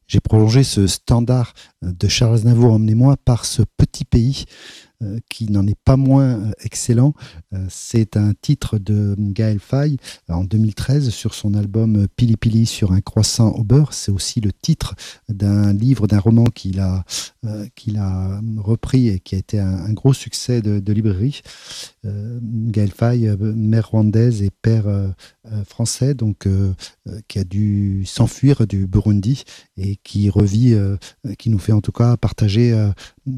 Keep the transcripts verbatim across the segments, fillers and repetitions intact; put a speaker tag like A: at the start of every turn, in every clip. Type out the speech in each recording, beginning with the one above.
A: J'ai prolongé ce standard de Charles Aznavour, Emmenez-moi, par ce petit pays euh, qui n'en est pas moins euh, excellent. Euh, c'est un titre de Gaël Faye en deux mille treize sur son album Pili Pili sur un croissant au beurre. C'est aussi le titre d'un livre, d'un roman qu'il a, euh, qu'il a repris et qui a été un, un gros succès de, de librairie. Euh, Gaël Faye, euh, mère rwandaise et père euh, euh, français, donc euh, euh, qui a dû s'enfuir du Burundi et qui revit, euh, qui nous fait en tout cas partager euh,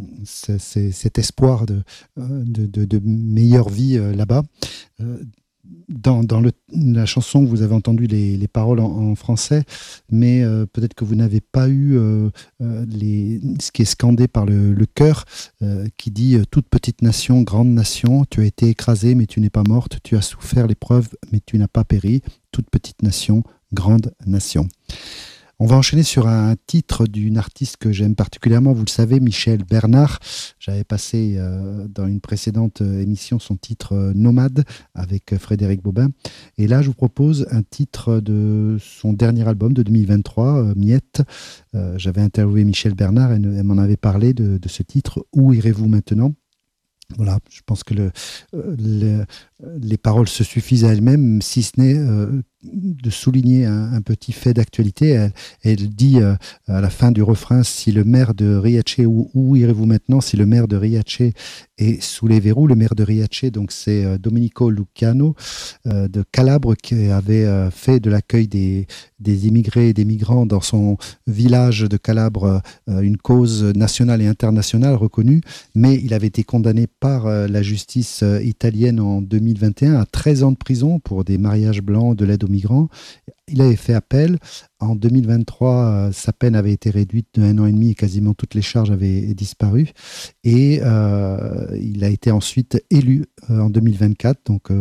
A: c- c- cet espoir de, euh, de, de, de meilleure vie euh, là-bas. Euh, dans, dans le, la chanson, vous avez entendu les, les paroles en, en français, mais euh, peut-être que vous n'avez pas eu euh, euh, les, ce qui est scandé par le, le chœur, euh, qui dit euh, toute petite nation, grande nation, tu as été écrasée, mais tu n'es pas morte, tu as souffert l'épreuve, mais tu n'as pas péri, toute petite nation, grande nation. On va enchaîner sur un titre d'une artiste que j'aime particulièrement, vous le savez, Michel Bernard. J'avais passé euh, dans une précédente euh, émission son titre euh, Nomade avec euh, Frédéric Bobin. Et là, je vous propose un titre de son dernier album de deux mille vingt-trois, euh, Miette. Euh, j'avais interviewé Michel Bernard et elle m'en avait parlé de, de ce titre, Où irez-vous maintenant ? Voilà, je pense que le, euh, le, les paroles se suffisent à elles-mêmes, si ce n'est euh, de souligner un, un petit fait d'actualité. Elle, elle dit euh, à la fin du refrain, si le maire de Riace, où, où irez-vous maintenant si le maire de Riace est sous les verrous? Le maire de Riace, donc c'est euh, Domenico Luciano euh, de Calabre, qui avait euh, fait de l'accueil des, des immigrés et des migrants dans son village de Calabre euh, une cause nationale et internationale reconnue, mais il avait été condamné par euh, la justice euh, italienne en deux mille vingt et un à treize ans de prison pour des mariages blancs, de l'aide aux migrants. Il avait fait appel. En deux mille vingt-trois, euh, sa peine avait été réduite de un an et demi et quasiment toutes les charges avaient disparu. Et euh, il a été ensuite élu euh, en deux mille vingt-quatre, donc euh,